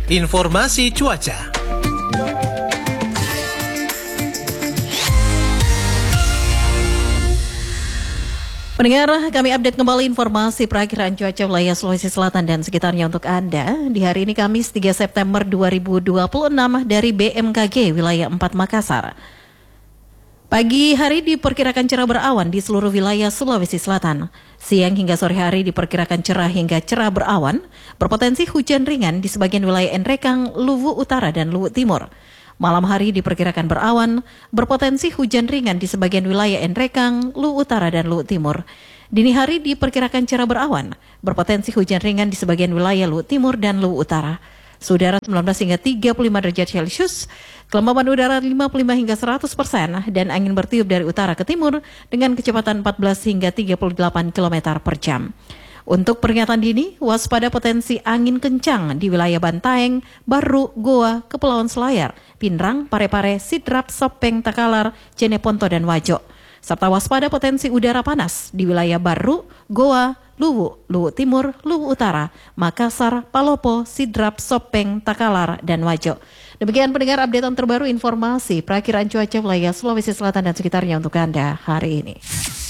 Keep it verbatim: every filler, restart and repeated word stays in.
informasi cuaca. Pendengar, kami update kembali informasi perakiraan cuaca wilayah Sulawesi Selatan dan sekitarnya untuk Anda di hari ini Kamis tiga September dua ribu dua puluh enam dari B M K G wilayah empat Makassar. Pagi hari diperkirakan cerah berawan di seluruh wilayah Sulawesi Selatan. Siang hingga sore hari diperkirakan cerah hingga cerah berawan, berpotensi hujan ringan di sebagian wilayah Enrekang, Luwu Utara dan Luwu Timur. Malam hari diperkirakan berawan, berpotensi hujan ringan di sebagian wilayah Enrekang, Luwu Utara dan Luwu Timur. Dini hari diperkirakan cerah berawan, berpotensi hujan ringan di sebagian wilayah Luwu Timur dan Luwu Utara. Suhu udara sembilan belas hingga tiga puluh lima derajat Celcius, kelembaban udara lima puluh lima hingga seratus persen, dan angin bertiup dari utara ke timur dengan kecepatan empat belas hingga tiga puluh delapan kilometer per jam. Untuk peringatan dini, waspada potensi angin kencang di wilayah Bantaeng, Baru, Goa, Kepulauan Selayar, Pinrang, Parepare, Sidrap, Sopeng, Takalar, Jeneponto, dan Wajo. Serta waspada potensi udara panas di wilayah Baru, Goa, Luwu, Luwu Timur, Luwu Utara, Makassar, Palopo, Sidrap, Sopeng, Takalar, dan Wajo. Demikian pendengar updatean terbaru informasi perakiraan cuaca wilayah Sulawesi Selatan dan sekitarnya untuk Anda hari ini.